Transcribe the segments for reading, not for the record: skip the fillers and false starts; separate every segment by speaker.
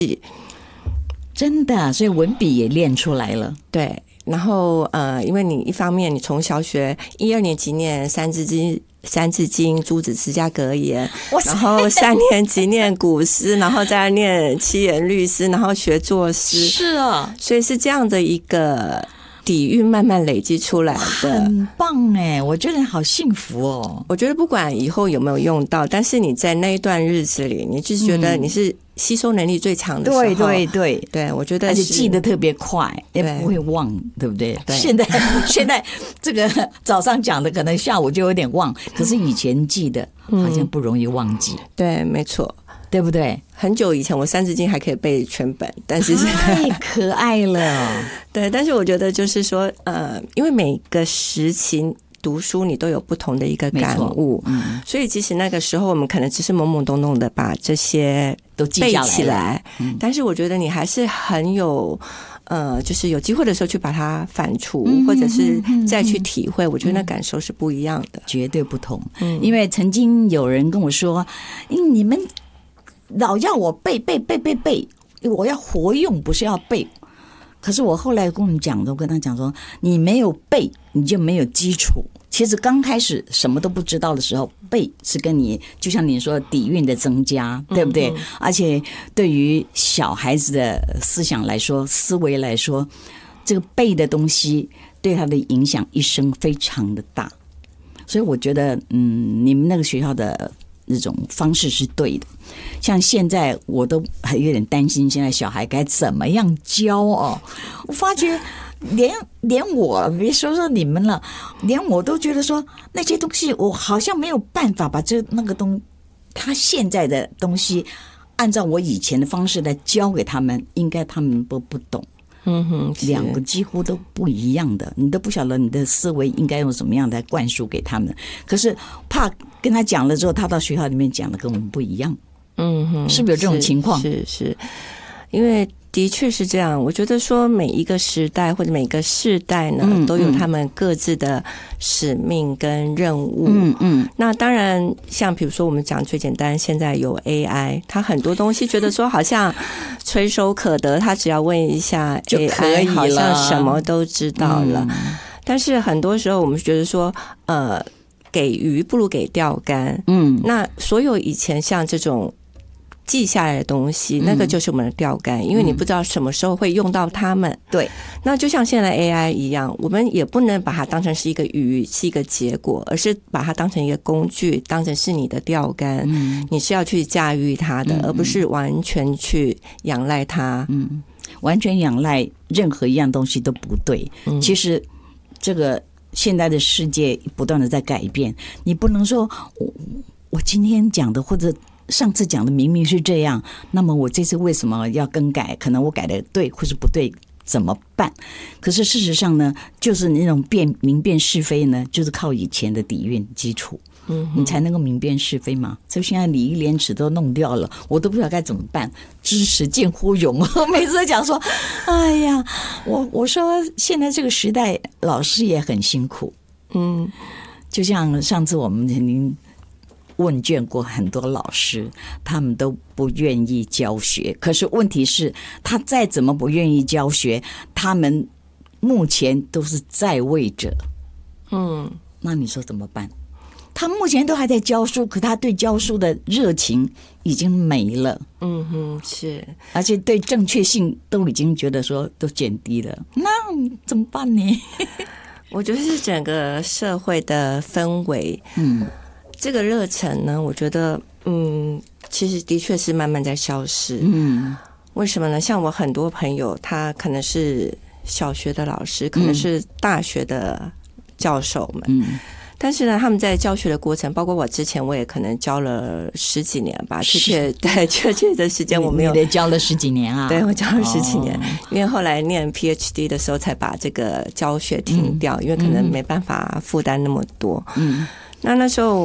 Speaker 1: 真的，所以文笔也练出来了。
Speaker 2: 对，然后因为你一方面你从小学1、2年级念三字经、诸子词加格言，然后3年级念古诗，然后再念七言律诗，然后学作诗。
Speaker 1: 是啊，
Speaker 2: 所以是这样的一个底蕴慢慢累积出来的，
Speaker 1: 很棒哎！我觉得好幸福哦。
Speaker 2: 我觉得不管以后有没有用到，但是你在那一段日子里，你就是觉得你是吸收能力最强的时候。对，我觉得
Speaker 1: 而且记得特别快，也不会忘，对不对？
Speaker 2: 对。
Speaker 1: 现在这个早上讲的，可能下午就有点忘，可是以前记得好像不容易忘记。
Speaker 2: 对，没错。
Speaker 1: 对不对？
Speaker 2: 很久以前我三字经还可以背全本，但是
Speaker 1: 太可爱了。
Speaker 2: 对，但是我觉得就是说因为每个时期读书你都有不同的一个感悟，所以即使那个时候我们可能只是懵懵懂懂的把这些
Speaker 1: 都记
Speaker 2: 背起来，但是我觉得你还是很有就是有机会的时候去把它反刍，或者是再去体会，我觉得那感受是不一样的，
Speaker 1: 绝对不同。因为曾经有人跟我说，你们老要我背，我要活用，不是要背。可是我后来跟我们讲的，我跟他讲说，你没有背，你就没有基础。其实刚开始什么都不知道的时候，背是跟你就像你说底蕴的增加，对不对？而且对于小孩子的思想来说，思维来说，这个背的东西对他的影响一生非常的大。所以我觉得，你们那个学校的那种方式是对的。像现在我都还有点担心，现在小孩该怎么样教哦？我发觉连我别说你们了，连我都觉得说那些东西我好像没有办法把他现在的东西按照我以前的方式来教给他们，应该他们都不懂。两个几乎都不一样的，你都不晓得你的思维应该用什么样来灌输给他们。可是怕跟他讲了之后，他到学校里面讲的跟我们不一样。是不是有这种情况？
Speaker 2: 是，因为的确是这样。我觉得说每一个时代或者每个世代呢，都有他们各自的使命跟任务。那当然，像比如说我们讲最简单，现在有 AI， 它很多东西觉得说好像垂手可得，他只要问一下 AI， 好像什么都知道了。但是很多时候我们觉得说，给鱼不如给钓竿。那所有以前像这种记下来的东西，那个就是我们的钓竿，因为你不知道什么时候会用到它们。
Speaker 1: 对，
Speaker 2: 那就像现在 AI 一样，我们也不能把它当成是一个鱼，是一个结果，而是把它当成一个工具，当成是你的钓竿。你是要去驾驭它的，而不是完全去仰赖它。
Speaker 1: 完全仰赖任何一样东西都不对。其实这个现在的世界不断的在改变，你不能说我今天讲的或者上次讲的明明是这样，那么我这次为什么要更改？可能我改的对或是不对，怎么办？可是事实上呢，就是那种明辨是非呢，就是靠以前的底蕴基础，你才能够明辨是非嘛。所以现在礼义廉耻都弄掉了，我都不知道该怎么办。知识近乎勇，我每次都讲说，哎呀，我说现在这个时代，老师也很辛苦。就像上次我们曾经问卷过很多老师，他们都不愿意教学。可是问题是，他再怎么不愿意教学，他们目前都是在位者。那你说怎么办？他目前都还在教书，可他对教书的热情已经没了。
Speaker 2: 是，
Speaker 1: 而且对正确性都已经觉得说都减低了。那怎么办呢？
Speaker 2: 我觉得是整个社会的氛围。这个热忱呢，我觉得其实的确是慢慢在消失。为什么呢？像我很多朋友，他可能是小学的老师，可能是大学的教授们，但是呢，他们在教学的过程，包括我之前，我也可能教了10几年吧，确切的时间我没有。
Speaker 1: 你教了10几年啊？
Speaker 2: 对，我教了10几年，因为后来念 PhD 的时候才把这个教学停掉，因为可能没办法负担那么多。那时候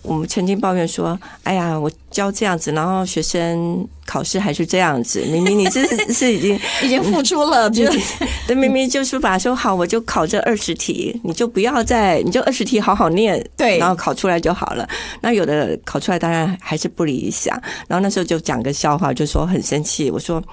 Speaker 2: 我们曾经抱怨说，哎呀，我教这样子，然后学生考试还是这样子，明明你是已经
Speaker 1: 付出了，
Speaker 2: 对，明明就是把说好，我就考这20题，你就不要再，你就20题好好念，
Speaker 1: 对，
Speaker 2: 然后考出来就好了。那有的考出来当然还是不理想，然后那时候就讲个笑话，就说很生气，我说